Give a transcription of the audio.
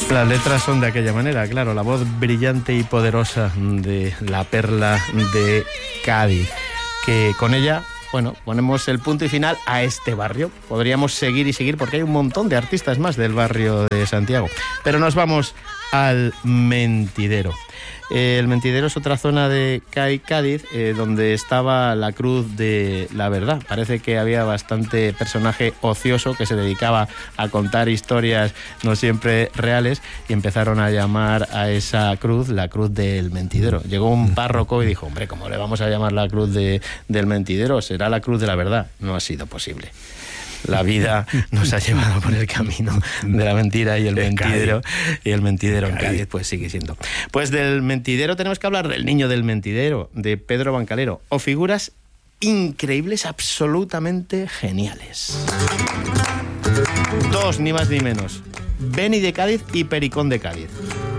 Las letras son de aquella manera, claro, la voz brillante y poderosa de la perla de Cádiz, que con ella, bueno, ponemos el punto y final a este barrio. Podríamos seguir y seguir porque hay un montón de artistas más del barrio de Santiago, pero nos vamos al Mentidero. El Mentidero es otra zona de Cádiz donde estaba la Cruz de la Verdad. Parece que había bastante personaje ocioso que se dedicaba a contar historias no siempre reales y empezaron a llamar a esa cruz la Cruz del Mentidero. Llegó un párroco y dijo, hombre, ¿cómo le vamos a llamar la Cruz del Mentidero? Será la Cruz de la Verdad. No ha sido posible. La vida nos ha llevado por el camino de la mentira y el mentidero. Y el mentidero en Cádiz pues sigue siendo. Pues del Mentidero tenemos que hablar del Niño del Mentidero, de Pedro Bancalero, o figuras increíbles, absolutamente geniales. Dos, ni más ni menos. Beni de Cádiz y Pericón de Cádiz.